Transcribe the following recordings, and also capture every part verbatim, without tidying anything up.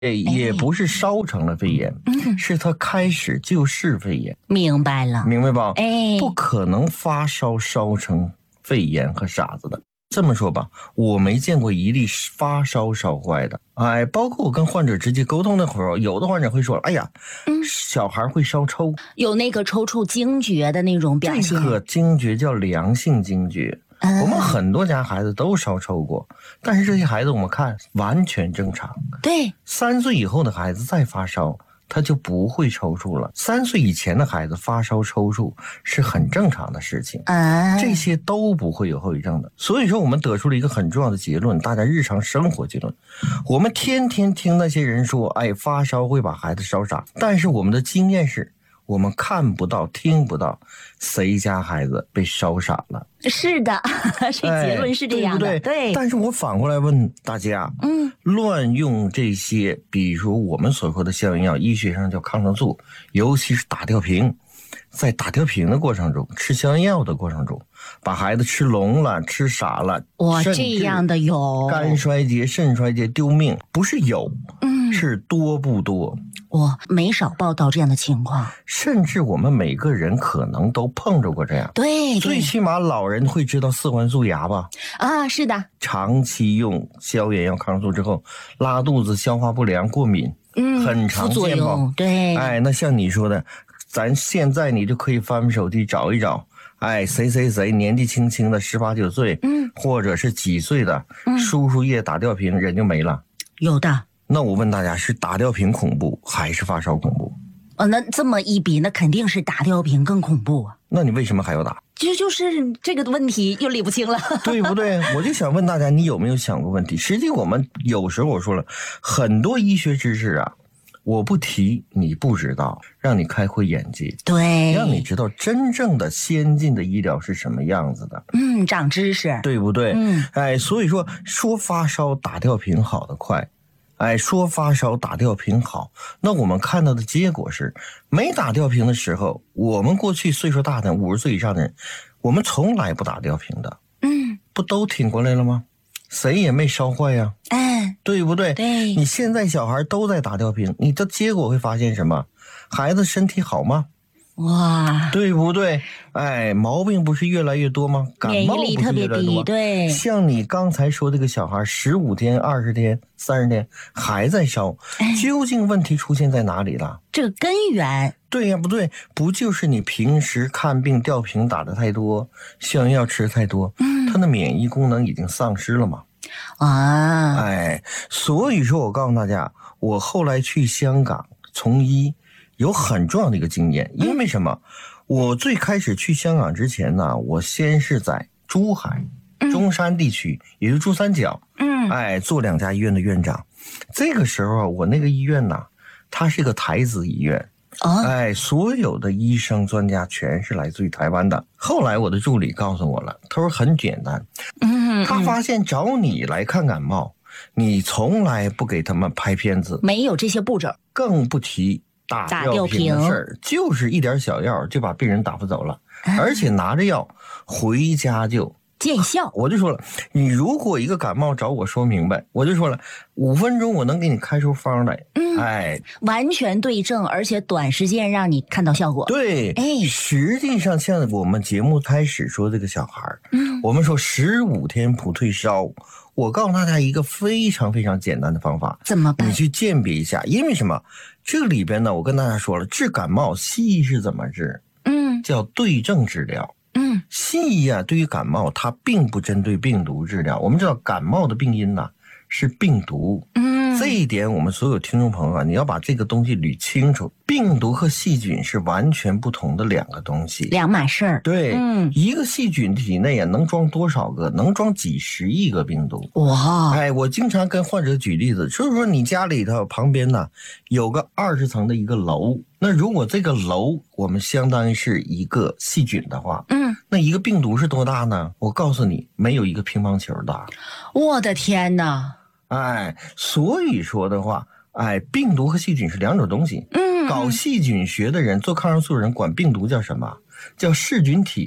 也不是烧成了肺炎， 嗯， 是它开始就是肺炎。 明白了， 明白吧？ 哎， 不可能发烧烧成肺炎和傻子的。这么说吧，我没见过一例发烧烧坏的。哎，包括我跟患者直接沟通的时候，有的患者会说：“哎呀， 嗯， 小孩会烧抽， 有那个抽搐惊厥的那种表现。” 这个惊厥叫良性惊厥。 嗯、 我们很多家孩子都烧抽过，但是这些孩子我们看完全正常。 对， 三岁以后的孩子再发烧，他就不会抽搐了。三岁以前的孩子发烧抽搐是很正常的事情， 啊， 这些都不会有后遗症的。所以说我们得出了一个很重要的结论，大家日常生活结论。我们天天听那些人说，哎，发烧会把孩子烧傻，但是我们的经验是，我们看不到听不到谁家孩子被烧傻了。 是的，这结论是这样的、 哎、对不对？对。但是我反过来问大家， 嗯， 乱用这些比如我们所说的消炎药，医学上叫抗生素，尤其是打吊瓶，在打吊瓶的过程中，吃消炎药的过程中，把孩子吃聋了吃傻了， 哇，这样的有肝衰竭肾衰竭丢命，不是有， 嗯， 是多不多？ 我没少报道这样的情况， 甚至我们每个人可能都碰着过这样。 对， 最起码老人会知道四环素牙吧？ 啊，是的。 长期用消炎药、抗生素之后，拉肚子、消化不良、过敏， 嗯， 很常见吧？ 对。 哎，那像你说的，咱现在你就可以翻手机找一找，哎，谁谁谁年纪轻轻的十八九岁， 嗯， 或者是几岁的，嗯，输输液打吊瓶，人就没了。 有的。 那我问大家，是打吊瓶恐怖还是发烧恐怖？ 哦，那这么一比，那肯定是打吊瓶更恐怖啊！ 那你为什么还要打？ 这就是这个问题又理不清了， 对不对？我就想问大家，你有没有想过问题？实际我们有时候我说了很多医学知识啊，我不提你不知道，让你开阔眼界， 对， 让你知道真正的先进的医疗是什么样子的。 嗯，长知识， 对不对？ 嗯， 哎，所以说说发烧打吊瓶好得快。哎，说发烧打吊瓶好，那我们看到的结果是，没打吊瓶的时候，我们过去岁数大的五十岁以上的人，我们从来不打吊瓶的， 嗯， 不都挺过来了吗？谁也没烧坏呀， 哎， 对不对？ 对， 你现在小孩都在打吊瓶，你的结果会发现什么？孩子身体好吗？ 哇， 对不对？哎，毛病不是越来越多吗？感冒不是越来越多吗？ 免疫力特别低，对。 像你刚才说这个小孩，十五天、二十天、三十天还在烧， 哎， 究竟问题出现在哪里了？ 这个根源。 对呀，不对，不就是你平时看病吊瓶打的太多，消炎药吃太多， 嗯， 他的免疫功能已经丧失了嘛？ 啊， 哎，所以说我告诉大家，我后来去香港从医。有很重要的一个经验，因为什么？我最开始去香港之前呢，我先是在珠海、中山地区，也就是珠三角， 嗯， 哎，做两家医院的院长。这个时候啊，我那个医院呢，它是一个台资医院， 哦， 哎，所有的医生专家全是来自于台湾的。后来我的助理告诉我了，他说很简单， 嗯， 他发现找你来看感冒，你从来不给他们拍片子， 没有这些步骤， 更不提。打吊瓶的事儿，就是一点小药就把病人打发走了，啊、而且拿着药回家就见效。 我就说了，你如果一个感冒找我说明白，我就说了，五分钟我能给你开出方来， 嗯， 哎， 完全对症，而且短时间让你看到效果。 对， 哎， 实际上像我们节目开始说这个小孩，嗯，我们说十五天不退烧。我告诉大家一个非常非常简单的方法， 怎么办？ 你去鉴别一下，因为什么？这里边呢，我跟大家说了，治感冒西医是怎么治？嗯，叫对症治疗。嗯，西医啊，对于感冒它并不针对病毒治疗。我们知道感冒的病因呢、啊、是病毒。嗯，这一点我们所有听众朋友啊，你要把这个东西捋清楚。病毒和细菌是完全不同的两个东西， 两码事儿。 对， 嗯， 一个细菌体内啊能装多少个？能装几十亿个病毒。 哇！ 哎，我经常跟患者举例子，就是说你家里头旁边呢有个二十层的一个楼，那如果这个楼我们相当于是一个细菌的话，嗯，那一个病毒是多大呢？我告诉你，没有一个乒乓球大。 我的天哪！ 哎，所以说的话，哎，病毒和细菌是两种东西。嗯，搞细菌学的人，做抗生素的人管病毒叫什么？叫噬菌体。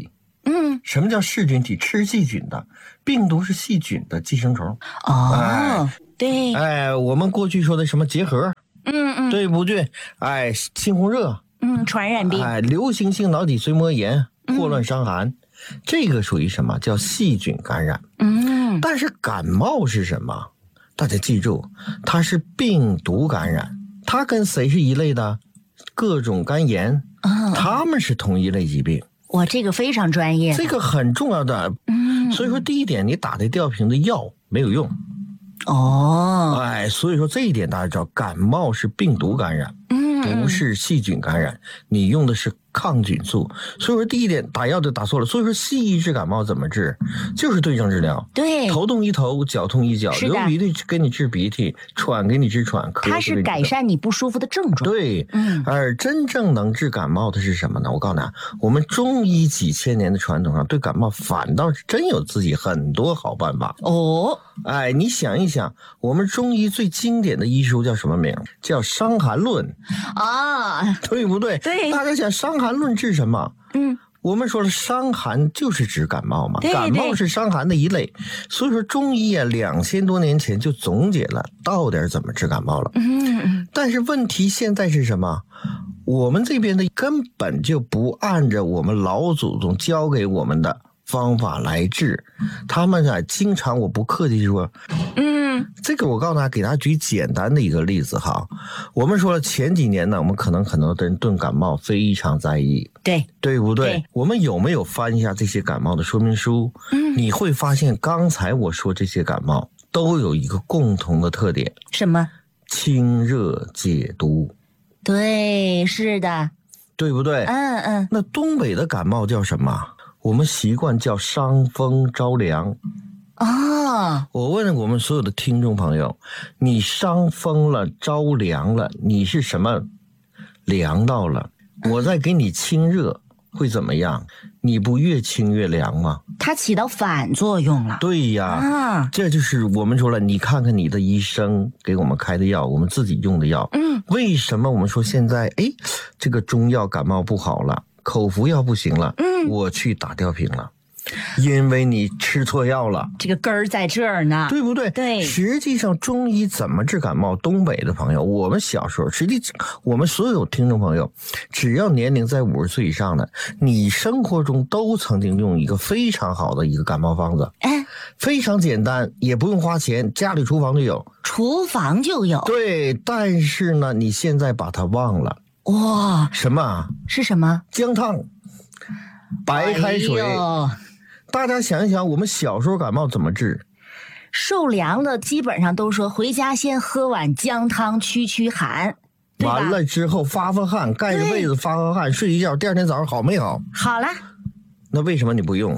嗯，什么叫噬菌体？吃细菌的，病毒是细菌的寄生虫。 哦，哎对， 哎，我们过去说的什么结核， 嗯嗯， 对不对？哎，猩红热， 嗯，传染病， 哎，流行性脑底髓膜炎、霍乱伤寒，嗯、这个属于什么？叫细菌感染。嗯，但是感冒是什么？大家记住，它是病毒感染，它跟谁是一类的？各种肝炎，哦、它们是同一类疾病。 哇，这个非常专业， 这个很重要的。嗯，所以说第一点，你打的吊瓶的药没有用。哦，哎，所以说这一点大家知道，感冒是病毒感染，嗯，不是细菌感染，你用的是抗菌素。所以说第一点打药就打错了。所以说西医治感冒怎么治？就是对症治疗。 对， 头痛医头，脚痛医脚，流鼻涕给你治鼻涕，喘给你治喘， 它是改善你不舒服的症状。 对，嗯，而真正能治感冒的是什么呢？我告诉你啊，我们中医几千年的传统上对感冒反倒是真有自己很多好办法。哦，哎，你想一想，我们中医最经典的医书叫什么名？叫《伤寒论》啊，对不对？ 对， 大家想《伤寒论》治什么？嗯，我们说了，伤寒就是指感冒嘛，感冒是伤寒的一类，所以说中医啊，两千多年前就总结了到底怎么治感冒了。嗯，但是问题现在是什么？我们这边的根本就不按照我们老祖宗教给我们的方法来治，他们啊，经常我不客气说，嗯，这个我告诉大家，给大家举简单的一个例子哈。我们说了前几年呢，我们可能很多的人对感冒非常在意， 对对不对？对，我们有没有翻一下这些感冒的说明书？嗯，你会发现刚才我说这些感冒都有一个共同的特点， 什么？ 清热解毒。 对，是的， 对不对？嗯嗯。那东北的感冒叫什么？我们习惯叫伤风着凉。哦，我问我们所有的听众朋友，你伤风了着凉了，你是什么凉到了？我再给你清热会怎么样？你不越清越凉吗？ 它起到反作用了。 对呀，啊，这就是我们说了，你看看你的医生给我们开的药，我们自己用的药，嗯，为什么我们说现在哎，这个中药感冒不好了，口服药不行了，嗯，我去打吊瓶了。因为你吃错药了， 这个根儿在这儿呢， 对不对？ 对， 实际上中医怎么治感冒？东北的朋友，我们小时候，实际我们所有听众朋友，只要年龄在五十岁以上的，你生活中都曾经用一个非常好的一个感冒方子，哎，非常简单，也不用花钱，家里厨房就有， 厨房就有。 对，但是呢，你现在把它忘了。 哇， 什么？ 是什么？ 姜汤，白开水。哎，大家想一想，我们小时候感冒怎么治？ 受凉的基本上都说回家先喝碗姜汤驱驱寒， 完了之后发发汗，盖着被子发发汗，睡一觉，第二天早上好没好？ 好了。 那为什么你不用？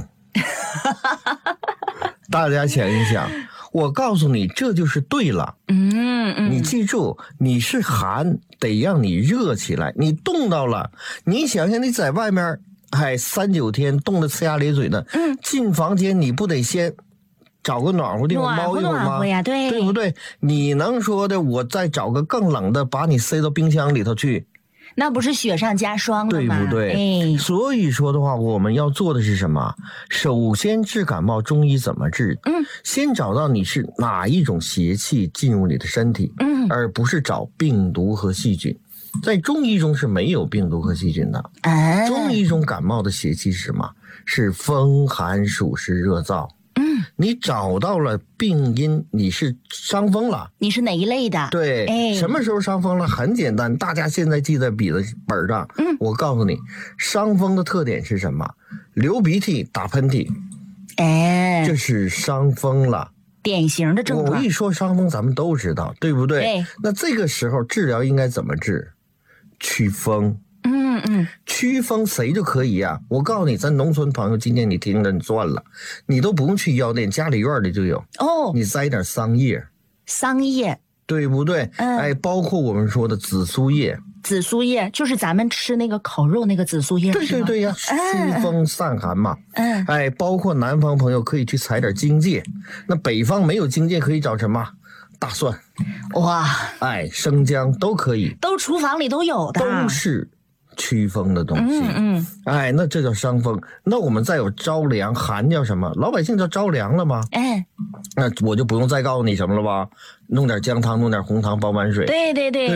大家想一想，我告诉你，这就是对了。嗯嗯，你记住，你是寒，得让你热起来，你冻到了，你想想你在外面。哎，三九天冻得呲牙咧嘴的，嗯，进房间你不得先找个暖和地方猫一会儿吗？ 暖和呀，对， 对不对？你能说的，我再找个更冷的，把你塞到冰箱里头去， 那不是雪上加霜了吗？ 对不对？哎，所以说的话，我们要做的是什么？首先治感冒，中医怎么治？嗯，先找到你是哪一种邪气进入你的身体，嗯，而不是找病毒和细菌。在中医中是没有病毒和细菌的。哎，中医中感冒的邪气是什么？是风寒暑湿热燥。嗯，你找到了病因，你是伤风了。 你是哪一类的？ 对，哎，什么时候伤风了？很简单，大家现在记在笔的本上。嗯，我告诉你，伤风的特点是什么？流鼻涕、打喷嚏。哎，这是伤风了。 典型的症状。 我一说伤风，咱们都知道，对不对？对。那这个时候治疗应该怎么治？驱风。嗯嗯，驱风谁就可以呀、啊？我告诉你，咱农村朋友，今天你听着你赚了，你都不用去药店，家里院里就有。哦，你摘点桑叶， 桑叶， 对不对？嗯，哎，包括我们说的紫苏叶。 紫苏叶就是咱们吃那个烤肉那个紫苏叶， 对对对呀，疏风散寒嘛。嗯，哎，包括南方朋友可以去采点荆芥，那北方没有荆芥可以找什么？大蒜，哇，哎，生姜都可以， 都厨房里都有的， 都是驱风的东西。 嗯嗯， 哎，那这叫伤风。那我们再有着凉，寒叫什么？老百姓叫着凉了吗？ 哎， 那我就不用再告诉你什么了吧？弄点姜汤，弄点红糖，煲碗水。 对对对。